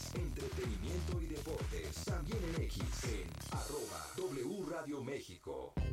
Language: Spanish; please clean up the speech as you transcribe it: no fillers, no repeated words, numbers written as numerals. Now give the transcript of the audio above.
entretenimiento y deportes. También en X, en @W Radio México.